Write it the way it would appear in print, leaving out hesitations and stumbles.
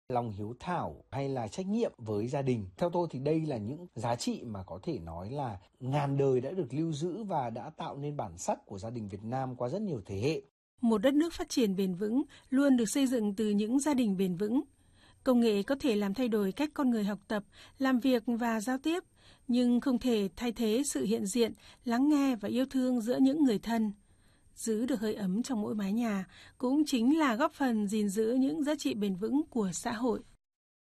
lòng hiếu thảo hay là trách nhiệm với gia đình. Theo tôi thì đây là những giá trị mà có thể nói là ngàn đời đã được lưu giữ và đã tạo nên bản sắc của gia đình Việt Nam qua rất nhiều thế hệ. Một đất nước phát triển bền vững luôn được xây dựng từ những gia đình bền vững. Công nghệ có thể làm thay đổi cách con người học tập, làm việc và giao tiếp, nhưng không thể thay thế sự hiện diện, lắng nghe và yêu thương giữa những người thân. Giữ được hơi ấm trong mỗi mái nhà cũng chính là góp phần gìn giữ những giá trị bền vững của xã hội.